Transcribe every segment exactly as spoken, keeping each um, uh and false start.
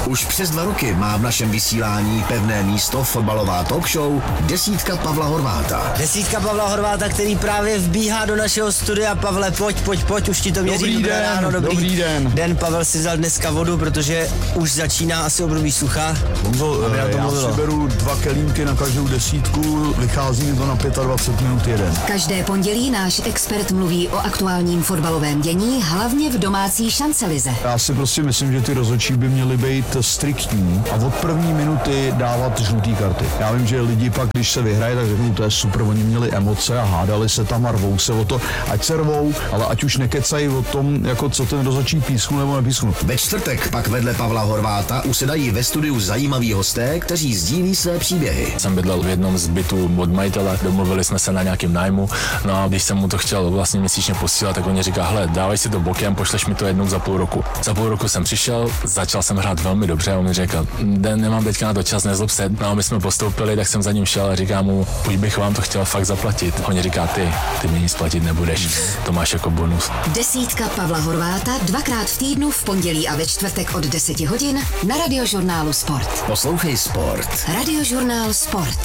Už přes dva roky má v našem vysílání pevné místo fotbalová talk show Desítka Pavla Horváta. Desítka Pavla Horváta, který právě vbíhá do našeho studia. Pavle, pojď, pojď, pojď, už ti to měří. Dobrý den, ráno, dobrý, dobrý den. Den, Pavel si vzal dneska vodu, protože už začíná asi období sucha. Honzo, já si beru dva kelímky na každou desítku, vychází mi to na dvacet pět minut jeden. Každé pondělí náš expert mluví o aktuálním fotbalovém dění, hlavně v domácí šancelize. Já si prostě myslím, že ty rozhodčí by měly být striktní a od první minuty dávat žlutý karty. Já vím, že lidi pak, když se vyhraje, tak řeknou, to je super, oni měli emoce a hádali se tam a rvou se o to, ať se rvou, ale ať už nekecají o tom, jako co ten rozhodčí písknu nebo nepísknu. Ve čtvrtek pak vedle Pavla Horváta usedají ve studiu zajímaví hosté, kteří sdílí své příběhy. Jsem bydlel v jednom z bytů od majitele, domluvili jsme se na nějakém nájmu, no a když jsem mu to chtěl vlastně měsíčně posílat, tak on říká, hele, dávej si to bokem, pošleš mi to jednou za půl roku. Za půl roku jsem přišel, začal jsem hrát velmi dobře, on mi řekl, den nemám teďka na to čas, nezlob se, no a my jsme postoupili, tak jsem za ním šel a říkám mu, už bych vám to chtěl fakt zaplatit. On říká, ty, ty mi nic platit nebudeš, to máš jako bonus. Desítka Pavla Horváta dvakrát v týdnu v pondělí a ve čtvrtek od deseti hodin na Radiožurnálu Sport. Poslouchej Sport. Radiožurnál Sport.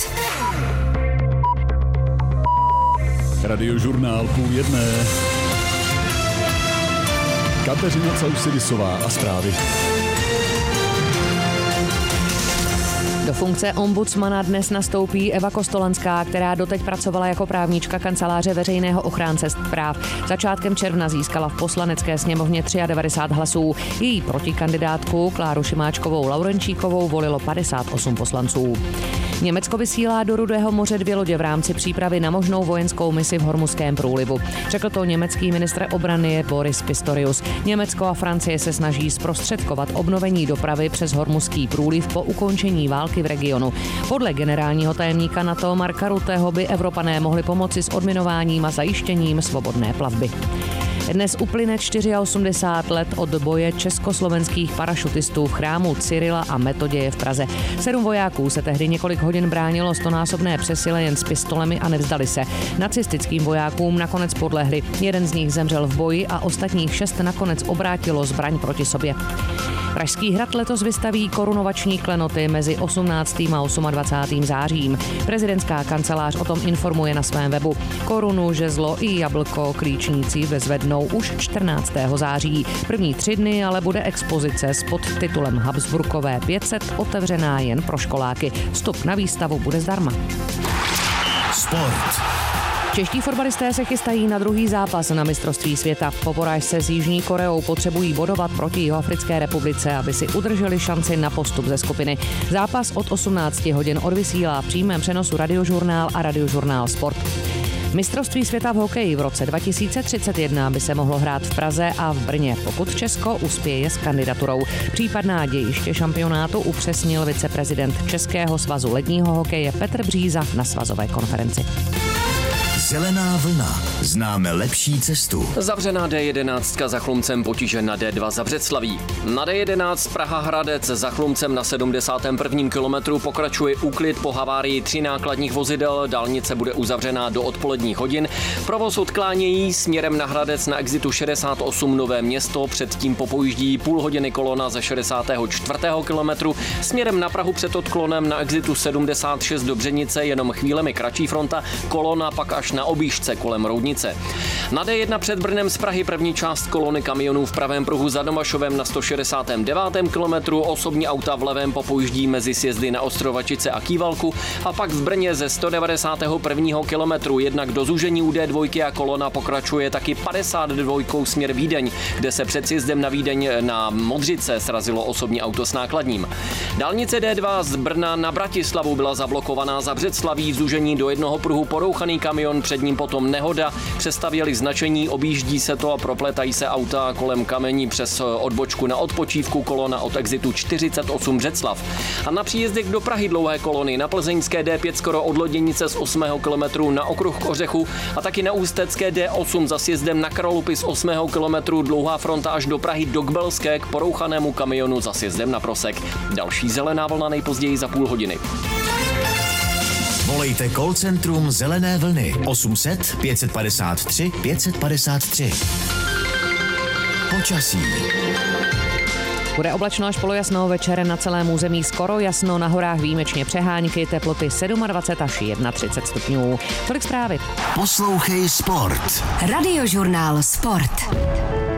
Radiožurnál půl jedné. Kateřina Causidisová a zprávy. Do funkce ombudsmana dnes nastoupí Eva Kostolanská, která doteď pracovala jako právnička kanceláře veřejného ochránce práv. Začátkem června získala v poslanecké sněmovně devadesát tři hlasů. Její protikandidátku Kláru Šimáčkovou Laurenčíkovou volilo padesát osm poslanců. Německo vysílá do Rudého moře dvě lodě v rámci přípravy na možnou vojenskou misi v Hormuzském průlivu. Řekl to německý ministr obrany Boris Pistorius. Německo a Francie se snaží zprostředkovat obnovení dopravy přes Hormuzský průliv po ukončení války v regionu. Podle generálního tajemníka NATO Marka Rutteho by Evropané mohli pomoci s odminováním a zajištěním svobodné plavby. Dnes uplyne osmdesát čtyři let od boje československých parašutistů v chrámu Cyrila a Metoděje v Praze. Sedm vojáků se tehdy několik hodin bránilo stonásobné přesile jen s pistolemi a nevzdali se. Nacistickým vojákům nakonec podlehli. Jeden z nich zemřel v boji a ostatních šest nakonec obrátilo zbraň proti sobě. Pražský hrad letos vystaví korunovační klenoty mezi osmnáctým a dvacátým osmým zářím. Prezidentská kancelář o tom informuje na svém webu. Korunu, žezlo i jablko klíčníci vezvednou už čtrnáctého září. První tři dny ale bude expozice s podtitulem Habsburkové pět set otevřená jen pro školáky. Vstup na výstavu bude zdarma. Sport. Čeští fotbalisté se chystají na druhý zápas na mistrovství světa. Po porážce s Jižní Koreou potřebují bodovat proti Jihoafrické republice, aby si udrželi šanci na postup ze skupiny. Zápas od osmnácti hodin odvysílá v přímém přenosu Radiožurnál a Radiožurnál Sport. Mistrovství světa v hokeji v roce dva tisíce třicet jedna by se mohlo hrát v Praze a v Brně, pokud Česko uspěje s kandidaturou. Případná dějiště šampionátu upřesnil viceprezident Českého svazu ledního hokeje Petr Bříza na svazové konferenci. Zelená vlna. Známe lepší cestu. Zavřená D jedenáct za Chlumcem, potíže na D dva za Břeclaví. Na D jedenáct Praha Hradec za Chlumcem na sedmdesátém prvním kilometru pokračuje úklid po havárii tří nákladních vozidel. Dálnice bude uzavřená do odpoledních hodin. Provoz odklánějí směrem na Hradec na exitu šedesát osm Nové Město. Předtím popojíždí půl hodiny kolona ze šedesátého čtvrtého kilometru. Směrem na Prahu před odklonem na exitu sedmdesát šest do Břenice jenom chvílemi kratší fronta. Kolona pak až na objížďce kolem Roudnice. Na D jedna před Brnem z Prahy první část kolony kamionů v pravém pruhu za Domašovem na sto šedesátém devátém kilometru, osobní auta v levém popojíždí mezi sjezdy na Ostrovačice a Kývalku a pak v Brně ze sto devadesátého prvního kilometru jednak do zúžení u D dva a kolona pokračuje taky padesát dva směr Vídeň, kde se před sjezdem na Vídeň na Modřice srazilo osobní auto s nákladním. Dálnice D dva z Brna na Bratislavu byla zablokovaná za Břeclaví, v zúžení do jednoho pruhu porouchaný kamion, před ním potom nehoda, přestavěli značení, objíždí se to a propletají se auta kolem Kamení přes odbočku na odpočívku, kolona od exitu čtyřicet osm Břeclav. A na příjezdech do Prahy dlouhé kolony, na plzeňské D pět skoro od Loděnice z osmého kilometru na okruh k Ořechu a taky na ústecké D osm za sjezdem na Kralupy z osmého kilometru dlouhá fronta až do Prahy do Kbelské k porouchanému kamionu za sjezdem na Prosek. Další zelená vlna nejpozději za půl hodiny. Volejte call centrum Zelené vlny osm set pět padesát tři pět padesát tři. Počasí. Bude oblačno až polojasno, večer na celém území skoro jasno, na horách výjimečně přehánky, teploty dvacet sedm až třicet jedna stupňů. Tolik zprávy. Poslouchej sport. Radiožurnál Sport.